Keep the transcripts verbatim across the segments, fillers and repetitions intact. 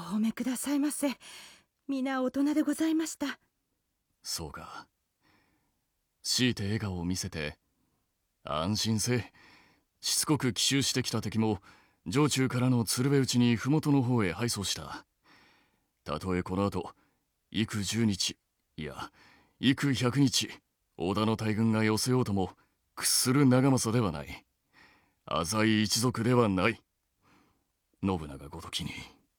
褒めくださいませ。皆大人でございました。 そうか。強いて笑顔を見せて、安心せえ。しつこく奇襲してきた敵も、城中からの鶴瓶打ちに麓の方へ敗走した。たとえこの後、幾十日、いや、幾百日、織田の大軍が寄せようとも、屈する長政ではない。浅井一族ではない。信長ごときに。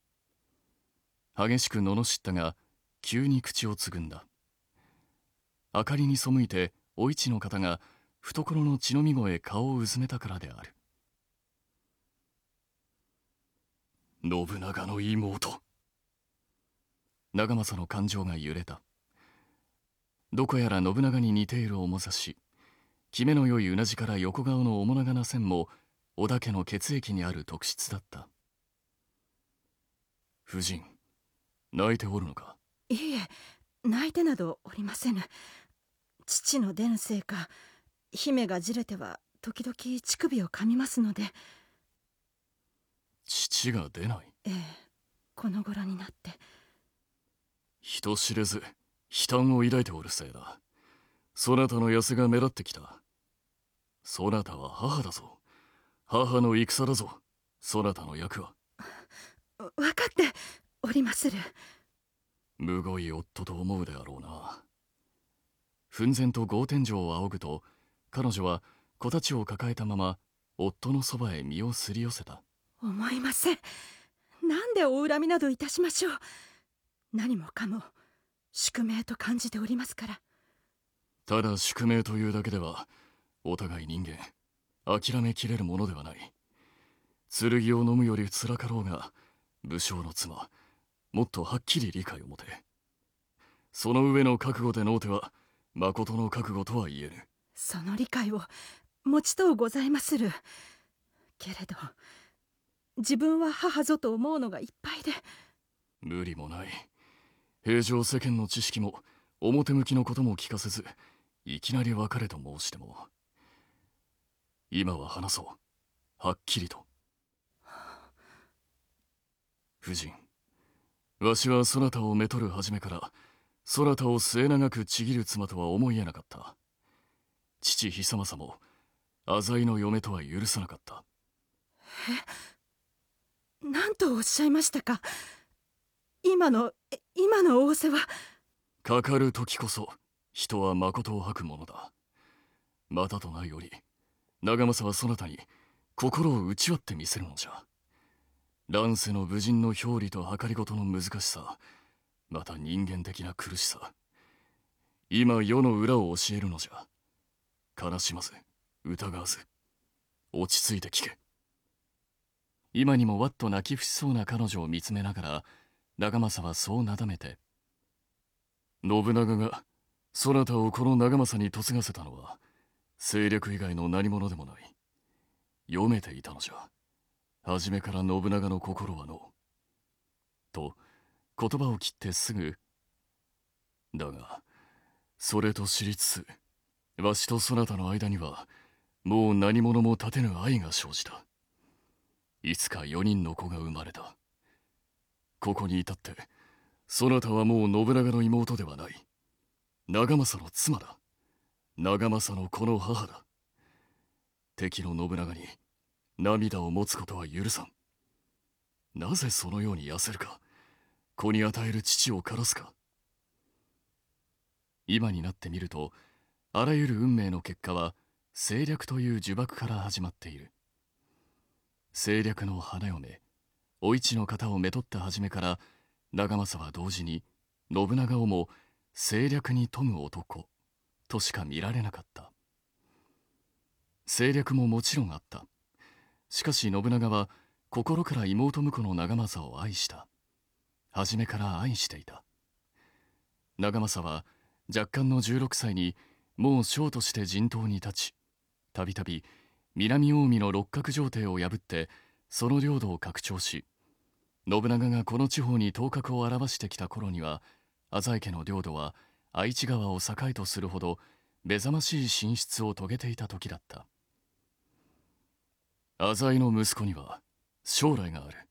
激しく罵ったが、急に口をつぐんだ。明かりに背いて、お市の方が、懐の血のみ子へ顔をうずめたからである。信長の妹。長政の感情が揺れた。どこやら信長に似ている面差し、きめの良いうなじから横顔の面長な線も、織田家の血液にある特質だった。夫人、泣いておるのか？ いいえ、泣いてなどおりませぬ。父の出ぬせいか、姫がじれては時々乳首を噛みますので。 父が出ない？ ええ、この頃になって。 人知れず悲嘆を抱いておるせいだ。そなたの痩せが目立ってきた。そなたは母だぞ。母の戦だぞ。そなたの役は。 分かっておりまする。 むごい夫と思うであろうな。奮然と豪天井を仰ぐと、彼女は子たちを抱えたまま夫のそばへ身をすり寄せた。 思いません。なんでお恨みなどいたしましょう。何もかも宿命と感じておりますから。 ただ宿命というだけでは、お互い人間諦めきれるものではない。剣を飲むより辛かろうが、武将の妻、もっとはっきり理解を持て。その上の覚悟でのうては、まことの覚悟とは言えぬ。 その理解を持ちとうございまする。けれど自分は母ぞと思うのがいっぱいで。 無理もない。平常世間の知識も表向きのことも聞かせず、いきなり別れと申しても。今は話そう。はっきりと。夫人、わしはそなたをめとる初めから、そなたを末永くちぎる妻とは思いえなかった。父久政も、浅井の嫁とは許さなかった。 え、何とおっしゃいましたか？今の今の仰せは。 かかる時こそ人は誠を吐くものだ。またとないより長政はそなたに心を打ち割ってみせるのじゃ。乱世の武人の表裏と計りごとの難しさ、また人間的な苦しさ、今世の裏を教えるのじゃ。悲しまず疑わず落ち着いて聞け。今にもわっと泣き伏しそうな彼女を見つめながら、長政はそうなだめて、信長がそなたをこの長政に嫁がせたのは政略以外の何者でもない。読めていたのじゃ、初めから信長の心はの。と言葉を切ってすぐ、だがそれと知りつつ、わしとそなたの間にはもう何者も立てぬ愛が生じた。いつか四人の子が生まれた。ここに至ってそなたはもう信長の妹ではない。長政の妻だ。長政の子の母だ。敵の信長に涙を持つことは許さん。なぜそのように痩せるか。子に与える父を枯らすか。今になってみると、あらゆる運命の結果は政略という呪縛から始まっている。政略の花嫁、お市の方をめとった初めから、長政は同時に信長をも政略に富む男としか見られなかった。政略ももちろんあった。しかし信長は心から妹婿の長政を愛した。初めから愛していた。長政は若干のじゅうろくさいにもう将として陣頭に立ち、たびたび南近江の六角城帝を破ってその領土を拡張し、信長がこの地方に頭角を現してきた頃には、浅井家の領土は愛知川を境とするほど目覚ましい進出を遂げていた時だった。浅井の息子には将来がある。